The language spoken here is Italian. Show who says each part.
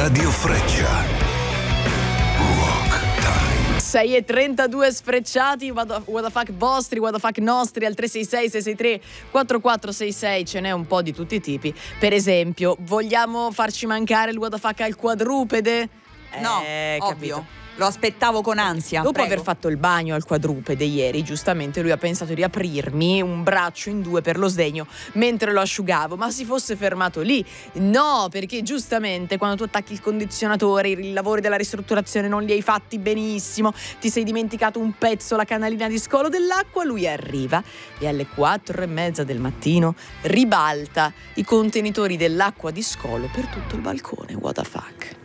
Speaker 1: Radio Freccia. Rock Time.
Speaker 2: 6:32 sfrecciati, what the fuck vostri, what the fuck nostri al 366-663-4466, ce n'è un po' di tutti i tipi. Per esempio, vogliamo farci mancare il what the fuck al quadrupede?
Speaker 3: No, ovvio.
Speaker 2: Capito.
Speaker 3: Lo aspettavo con ansia.
Speaker 2: Dopo
Speaker 3: Prego.
Speaker 2: aver fatto il bagno al quadrupede ieri, giustamente lui ha pensato di aprirmi un braccio in due per lo sdegno mentre lo asciugavo, ma si fosse fermato lì. No, perché giustamente quando tu attacchi il condizionatore, i lavori della ristrutturazione non li hai fatti benissimo, ti sei dimenticato un pezzo, la canalina di scolo dell'acqua, lui arriva e alle 4:30 del mattino ribalta i contenitori dell'acqua di scolo per tutto il balcone. What the fuck?